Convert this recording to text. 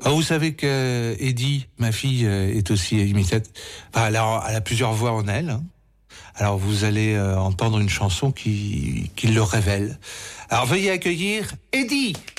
Alors, vous savez que Eddie, ma fille, est aussi imitatrice. Enfin, elle a plusieurs voix en elle. Hein. Alors, vous allez entendre une chanson qui le révèle. Alors, veuillez accueillir Eddie.